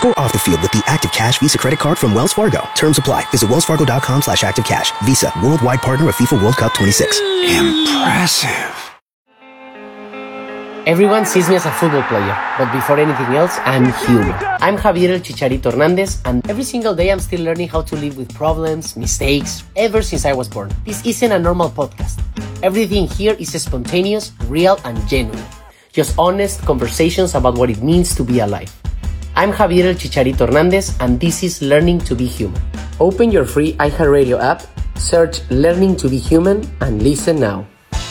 Score off the field with the Active Cash Visa credit card from Wells Fargo. Terms apply. Visit wellsfargo.com/activecash. Visa, worldwide partner of FIFA World Cup 26. Impressive. Everyone sees me as a football player, but before anything else, I'm human. I'm Javier El Chicharito Hernandez, and every single day I'm still learning how to live with problems, mistakes, ever since I was born. This isn't a normal podcast. Everything here is spontaneous, real, and genuine. Just honest conversations about what it means to be alive. I'm Javier El Chicharito Hernandez, and this is Learning to be Human. Open your free iHeartRadio app, search Learning to be Human, and listen now.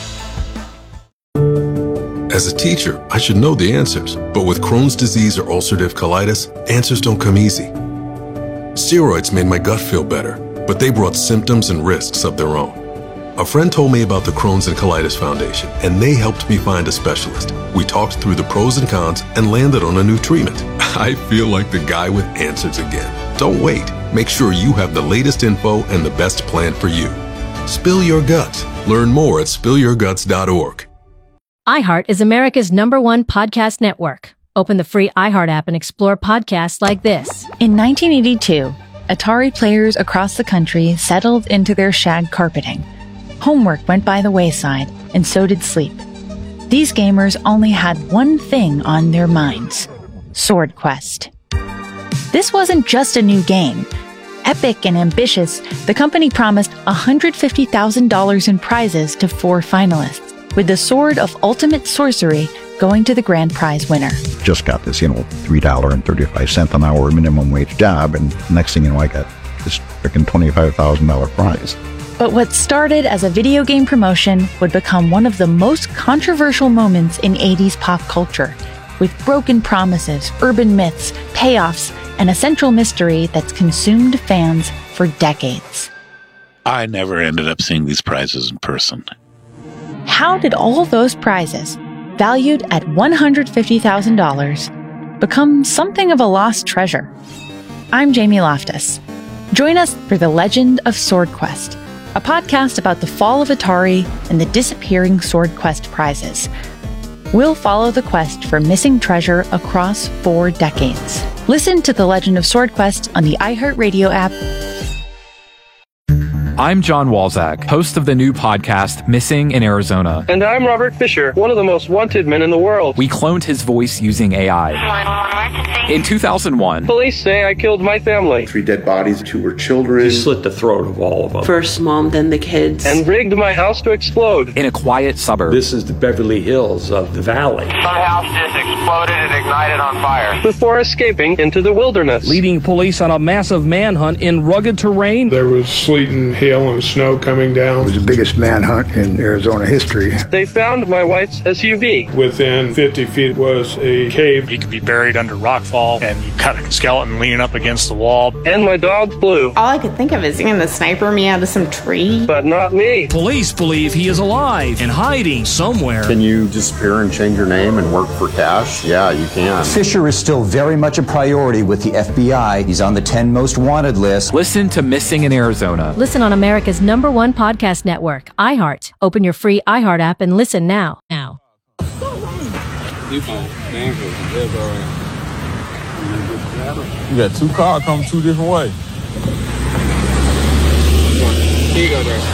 As a teacher, I should know the answers, but with Crohn's disease or ulcerative colitis, answers don't come easy. Steroids made my gut feel better, but they brought symptoms and risks of their own. A friend told me about the Crohn's and Colitis Foundation, and they helped me find a specialist. We talked through the pros and cons and landed on a new treatment. I feel like the guy with answers again. Don't wait. Make sure you have the latest info and the best plan for you. Spill your guts. Learn more at spillyourguts.org. iHeart is America's #1 podcast network. Open the free iHeart app and explore podcasts like this. In 1982, Atari players across the country settled into their shag carpeting. Homework went by the wayside, and so did sleep. These gamers only had one thing on their minds: Sword Quest. This wasn't just a new game. Epic and ambitious, the company promised $150,000 in prizes to 4 finalists, with the Sword of Ultimate Sorcery going to the grand prize winner. Just got this, $3.35 an hour minimum wage job, and next thing you know, I got this freaking $25,000 prize. But what started as a video game promotion would become one of the most controversial moments in 80s pop culture, with broken promises, urban myths, payoffs, and a central mystery that's consumed fans for decades. I never ended up seeing these prizes in person. How did all those prizes, valued at $150,000, become something of a lost treasure? I'm Jamie Loftus. Join us for The Legend of Sword Quest, a podcast about the fall of Atari and the disappearing Sword Quest prizes. We'll follow the quest for missing treasure across 4 decades. Listen to The Legend of Sword Quest on the iHeartRadio app. I'm John Walzak, host of the new podcast, Missing in Arizona. And I'm Robert Fisher, one of the most wanted men in the world. We cloned his voice using AI. In 2001, police say I killed my family. 3 dead bodies, 2 were children. You slit the throat of all of them. First mom, then the kids. And rigged my house to explode. In a quiet suburb. This is the Beverly Hills of the valley. My house just exploded and ignited on fire. Before escaping into the wilderness. Leading police on a massive manhunt in rugged terrain. There was sleet and hail and snow coming down. It was the biggest manhunt in Arizona history. They found my wife's SUV. Within 50 feet was a cave. He could be buried under rockfall, and you cut a skeleton leaning up against the wall. And my dog Blue. All I could think of is going to sniper me out of some tree. But not me. Police believe he is alive and hiding somewhere. Can you disappear and change your name and work for cash? Yeah, you can. Fisher is still very much a priority with the FBI. He's on the 10 most wanted list. Listen to Missing in Arizona. Listen on America's #1 podcast network, iHeart. Open your free iHeart app and listen now. You got 2 cars coming 2 different ways. Here you go, there.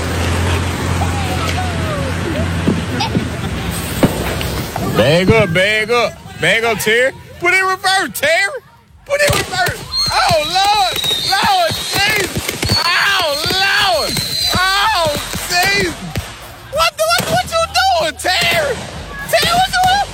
Bag up, bag up. Bag up, Terry. Put it in reverse, Terry. Put it in reverse. Oh, Lord. Lord, Jesus. Oh, Lord. Oh, Jesus. What you doing, Terry? Terry, what you doing?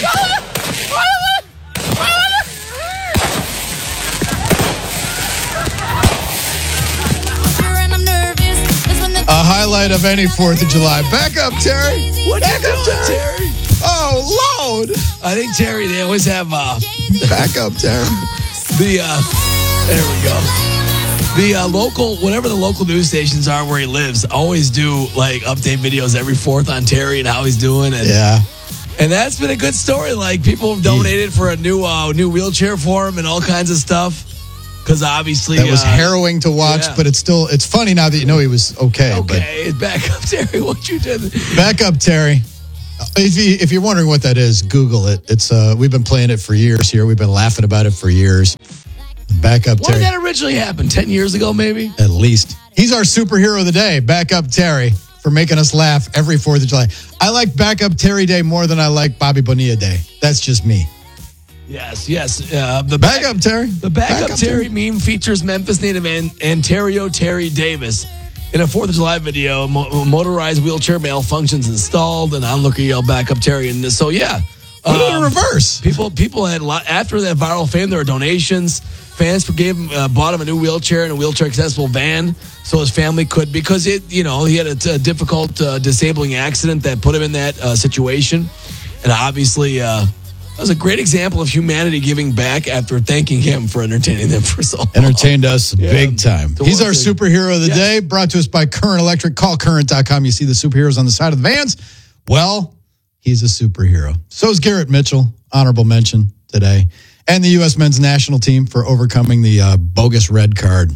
A highlight of any 4th of July. Back up, Terry. Back up, Terry. Oh, Lord. I think, Terry, they always have... Back up, Terry. There we go. The local, whatever the local news stations are where he lives, always do, update videos every 4th on Terry and how he's doing. And, yeah. And that's been a good story. People have donated for a new wheelchair for him and all kinds of stuff. Because obviously... That was harrowing to watch, but it's funny now that you know he was okay. Okay, back up, Terry. What you did? Back up, Terry. If you're wondering what that is, Google it. It's we've been playing it for years here. We've been laughing about it for years. Backup Terry. When did that originally happen? 10 years ago, maybe? At least. He's our superhero of the day, Backup Terry, for making us laugh every 4th of July. I like Backup Terry Day more than I like Bobby Bonilla Day. That's just me. Yes. The Backup Terry. The Backup Terry meme features Memphis native Ontario Terry Davis. In a 4th of July video, motorized wheelchair malfunctions installed, and onlooker yelled Backup Terry. And so, yeah. Put it in reverse. People had, after that viral fame, there were donations. Fans bought him a new wheelchair and a wheelchair-accessible van so his family could, because he had a difficult, disabling accident that put him in that situation. And obviously, that was a great example of humanity giving back after thanking him for entertaining them for so long. Entertained us big time. He's our superhero of the day, brought to us by Current Electric. Call Current.com. You see the superheroes on the side of the vans. Well, he's a superhero. So is Garrett Mitchell, honorable mention today. And the U.S. men's national team for overcoming the bogus red card.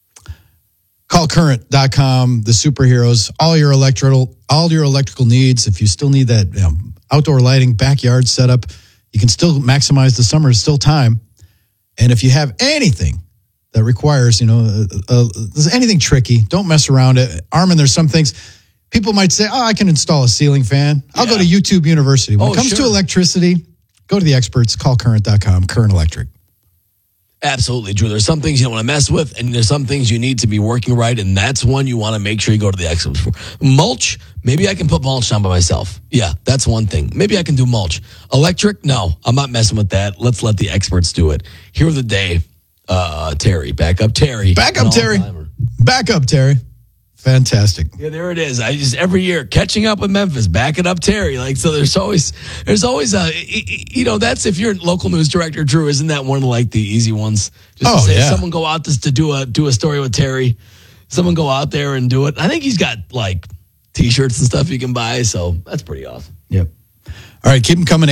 Call Current.com, the superheroes, all your electrical needs. If you still need that outdoor lighting, backyard setup, you can still maximize the summer. It's still time. And if you have anything that requires, anything tricky, don't mess around it. Armin, there's some things people might say, I can install a ceiling fan. I'll go to YouTube University. When it comes to electricity, go to the experts. Call Current.com, Current Electric. Absolutely, Drew. There's some things you don't want to mess with, and there's some things you need to be working right, and that's one you want to make sure you go to the experts for. Mulch, maybe I can put mulch down by myself. Yeah, that's one thing. Maybe I can do mulch. Electric, no, I'm not messing with that. Let's let the experts do it. Here of the day, Terry. Backup Terry. Backup Terry. Backup Terry. Fantastic. Yeah, there it is. I just every year catching up with Memphis, backing up Terry. So there's always that's if you're local news director, Drew, isn't that one of the easy ones? Just to say someone go out to do a story with Terry, someone go out there and do it. I think he's got T-shirts and stuff you can buy, so that's pretty awesome. Yep. All right, keep them coming.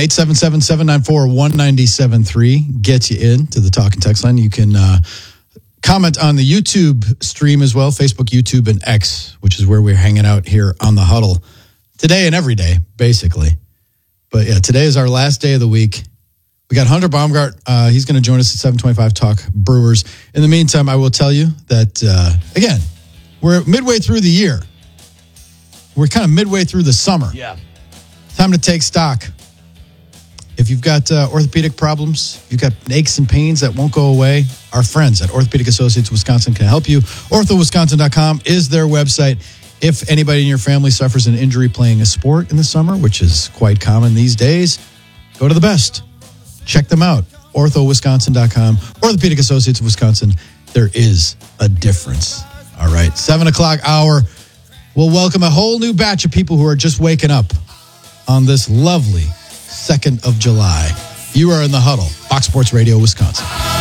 877-794-1973 gets you in to the talk and text line. You can comment on the YouTube stream as well, Facebook, YouTube, and X, which is where we're hanging out here on the Huddle today and every day, basically. But yeah, today is our last day of the week. We got Hunter Baumgart. He's going to join us at 7:25 Talk Brewers. In the meantime, I will tell you that, again, we're midway through the year. We're kind of midway through the summer. Yeah. Time to take stock. If you've got orthopedic problems, you've got aches and pains that won't go away, our friends at Orthopedic Associates Wisconsin can help you. OrthoWisconsin.com is their website. If anybody in your family suffers an injury playing a sport in the summer, which is quite common these days, go to the best. Check them out. OrthoWisconsin.com. Orthopedic Associates of Wisconsin. There is a difference. All right, 7 o'clock hour. We'll welcome a whole new batch of people who are just waking up on this lovely 2nd of July. You are in the Huddle, Fox Sports Radio, Wisconsin.